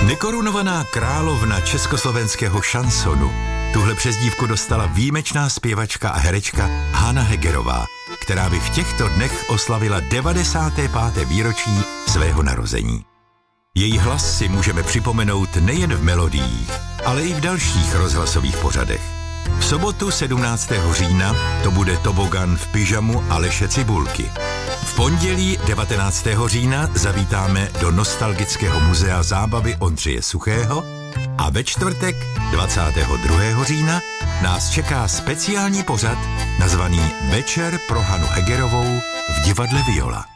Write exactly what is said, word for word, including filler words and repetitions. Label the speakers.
Speaker 1: Nekorunovaná královna československého šansonu. Tuhle přezdívku dostala výjimečná zpěvačka a herečka Hana Hegerová, která by v těchto dnech oslavila devadesáté páté výročí svého narození. Její hlas si můžeme připomenout nejen v melodiích, ale i v dalších rozhlasových pořadech. V sobotu sedmnáctého října to bude Tobogan v pyžamu Aleše Cibulky. V pondělí devatenáctého října zavítáme do Nostalgického muzea zábavy Ondřeje Suchého a ve čtvrtek dvacátého druhého října nás čeká speciální pořad nazvaný Večer pro Hanu Hegerovou v divadle Viola.